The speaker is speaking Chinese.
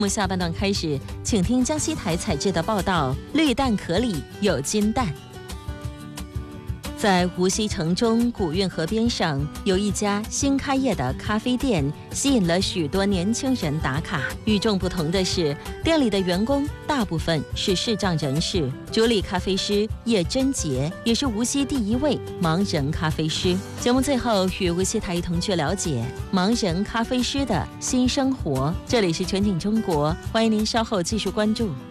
目下半段开始，请听江西台采制的报道：绿蛋壳里有金蛋。在无锡城中古运河边上，有一家新开业的咖啡店，吸引了许多年轻人打卡。与众不同的是，店里的员工大部分是视障人士。主理咖啡师叶真杰也是无锡第一位盲人咖啡师。节目最后与无锡台一同去了解盲人咖啡师的新生活。这里是全景中国，欢迎您稍后继续关注。